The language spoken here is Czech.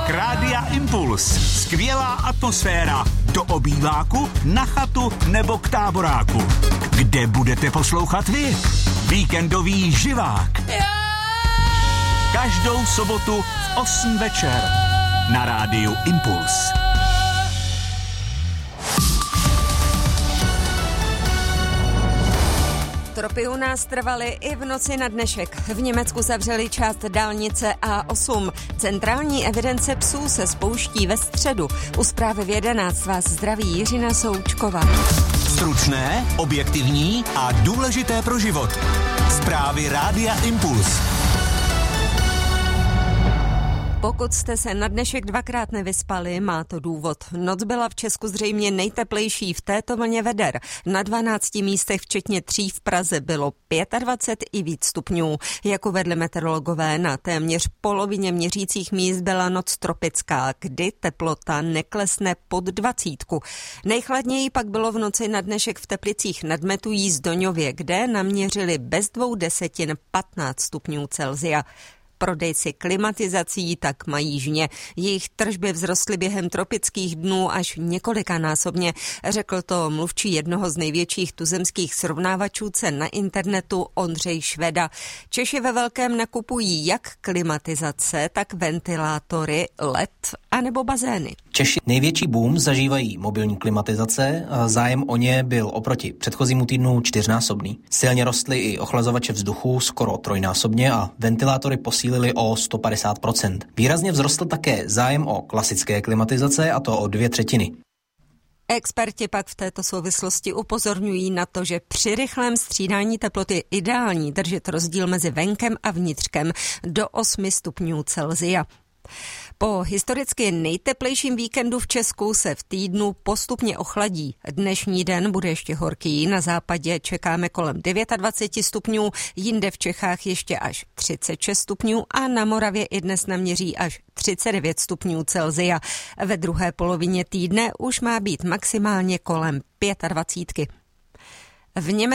Vlak Rádia Impuls. Skvělá atmosféra. Do obýváku, na chatu nebo k táboráku. Kde budete poslouchat vy? Víkendový živák. Každou sobotu v 8 večer na Rádiu Impuls. Tropy u nás trvaly i v noci na dnešek. V Německu zavřeli část dálnice A8. Centrální evidence psů se spouští ve středu. U zprávy v 11 vás zdraví Jiřina Součková. Stručné, objektivní a důležité pro život. Zprávy Rádia Impuls. Pokud jste se na dnešek dvakrát nevyspali, má to důvod. Noc byla v Česku zřejmě nejteplejší v této vlně veder. Na 12 místech, včetně 3 v Praze, bylo 25 i víc stupňů. Jak uvedli meteorologové, na téměř polovině měřících míst byla noc tropická, kdy teplota neklesne pod 20. Nejchladněji pak bylo v noci na dnešek v Teplicích nad Metují Zdoňově, kde naměřili bez 0,2 15 stupňů Celsia. Prodejci klimatizací tak mají žně. Jejich tržby vzrostly během tropických dnů až několikanásobně, řekl to mluvčí jednoho z největších tuzemských srovnávačů cen na internetu Ondřej Šveda. Češi ve velkém nakupují jak klimatizace, tak ventilátory, LED anebo bazény. Češi největší boom zažívají mobilní klimatizace. Zájem o ně byl oproti předchozímu týdnu 4násobný. Silně rostly i ochlazovače vzduchu skoro 3násobně a ventilátory posílili o 150%. Výrazně vzrostl také zájem o klasické klimatizace, a to o 2/3. Experti pak v této souvislosti upozorňují na to, že při rychlém střídání teploty je ideální držet rozdíl mezi venkem a vnitřkem do 8 stupňů Celsia. Po historicky nejteplejším víkendu v Česku se v týdnu postupně ochladí. Dnešní den bude ještě horký, na západě čekáme kolem 29 stupňů, jinde v Čechách ještě až 36 stupňů a na Moravě i dnes naměří až 39 stupňů Celsia. Ve druhé polovině týdne už má být maximálně kolem 25.